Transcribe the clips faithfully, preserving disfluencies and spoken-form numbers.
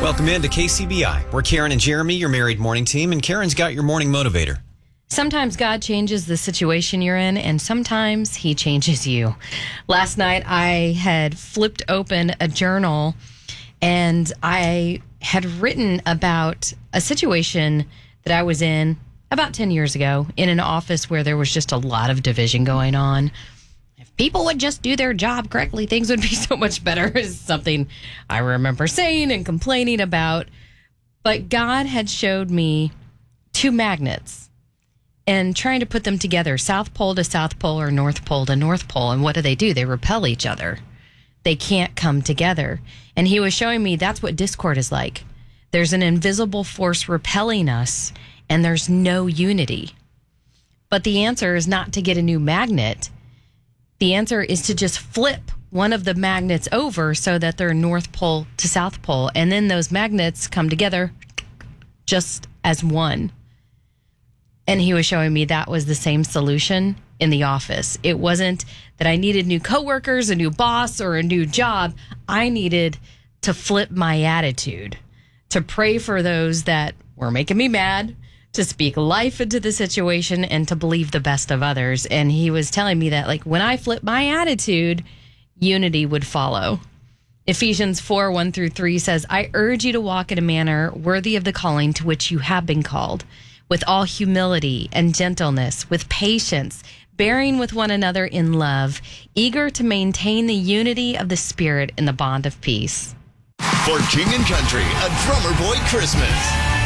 Welcome in to K C B I. We're Karen and Jeremy, your married morning team, and Karen's got your morning motivator. Sometimes God changes the situation you're in, and sometimes he changes you. Last night, I had flipped open a journal, and I had written about a situation that I was in about ten years ago in an office where there was just a lot of division going on. If people would just do their job correctly, things would be so much better, is something I remember saying and complaining about. But God had showed me two magnets and trying to put them together, South Pole to South Pole or North Pole to North Pole. And what do they do? They repel each other. They can't come together. And he was showing me that's what discord is like. There's an invisible force repelling us, and there's no unity. But the answer is not to get a new magnet. The answer is to just flip one of the magnets over so that they're North Pole to South Pole. And then those magnets come together just as one. And he was showing me that was the same solution in the office. It wasn't that I needed new coworkers, a new boss, or a new job. I needed to flip my attitude, to pray for those that were making me mad, to speak life into the situation, and to believe the best of others. And he was telling me that, like, when I flip my attitude, unity would follow. Ephesians four, one through three says, I urge you to walk in a manner worthy of the calling to which you have been called, with all humility and gentleness, with patience, bearing with one another in love, eager to maintain the unity of the Spirit in the bond of peace. For King and Country, a Drummer Boy Christmas.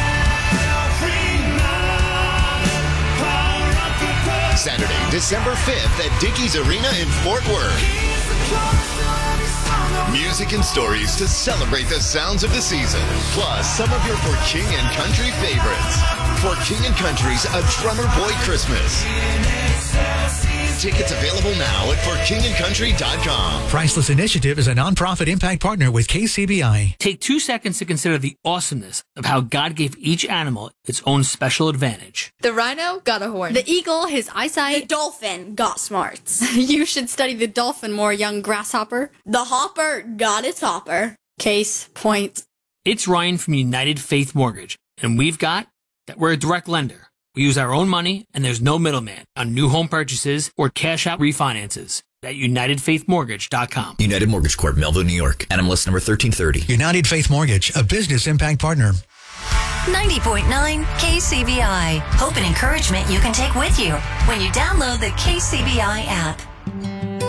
Saturday, December fifth at Dickies Arena in Fort Worth. Music and stories to celebrate the sounds of the season, plus some of your For King and Country favorites. For King and Country's A Drummer Boy Christmas. Tickets available now at for king and country dot com. Priceless Initiative is a nonprofit impact partner with K C B I. Take two seconds to consider the awesomeness of how God gave each animal its own special advantage. The rhino got a horn. The eagle, his eyesight. The dolphin got smarts. You should study the dolphin more, young grasshopper. The hopper got its hopper. Case point. It's Ryan from United Faith Mortgage, and we've got that we're a direct lender. We use our own money, and there's no middleman on new home purchases or cash-out refinances at united faith mortgage dot com. United Mortgage Corp, Melville, New York. N M L S number thirteen thirty. United Faith Mortgage, a business impact partner. ninety point nine K C B I. Hope and encouragement you can take with you when you download the K C B I app.